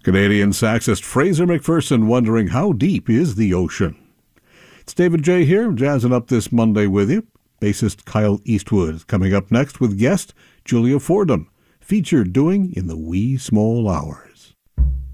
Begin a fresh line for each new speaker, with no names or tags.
Canadian saxist Fraser McPherson wondering how deep is the ocean. It's David J. here, jazzing up this Monday with you. Bassist Kyle Eastwood coming up next with guest Julia Fordham, featured doing In the Wee Small Hours.